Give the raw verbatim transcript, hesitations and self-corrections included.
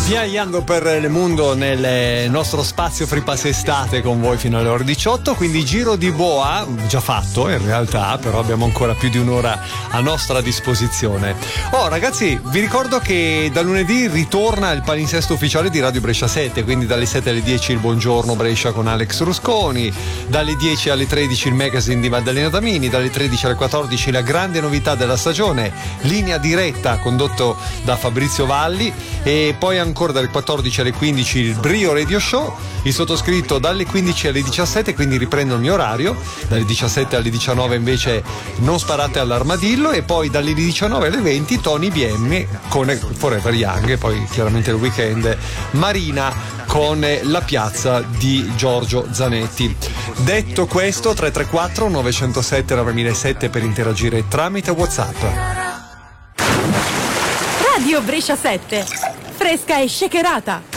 Viaggiando per il mondo nel nostro spazio Free Pass Estate con voi fino alle ore diciotto, quindi giro di boa già fatto in realtà, però abbiamo ancora più di un'ora a nostra disposizione. Oh ragazzi, vi ricordo che da lunedì ritorna il palinsesto ufficiale di Radio Brescia sette, quindi dalle sette alle dieci il Buongiorno Brescia con Alex Rusconi, dalle dieci alle tredici il magazine di Maddalena Damini, dalle tredici alle quattordici la grande novità della stagione, Linea Diretta condotto da Fabrizio Valli, e poi ancora dalle quattordici alle quindici il Brio Radio Show, il sottoscritto dalle quindici alle diciassette, quindi riprendo il mio orario, dalle diciassette alle diciannove invece Non sparate all'armadillo, e poi dalle diciannove alle venti Tony B M con Forever Young, e poi chiaramente il weekend Marina con La piazza di Giorgio Zanetti. Detto questo, tre tre quattro nove zero sette nove zero zero sette per interagire tramite WhatsApp. Radio Brescia sette, fresca e shakerata.